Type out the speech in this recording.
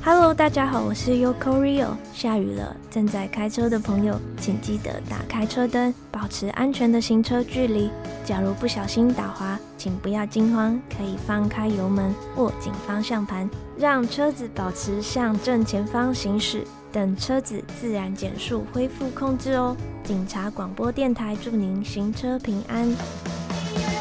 Hello， 大家好，我是 Yoko Rio。下雨了，正在开车的朋友，请记得打开车灯，保持安全的行车距离。假如不小心打滑，请不要惊慌，可以放开油门，握紧方向盘，让车子保持向正前方行驶。等车子自然减速，恢复控制哦。警察广播电台祝您行车平安。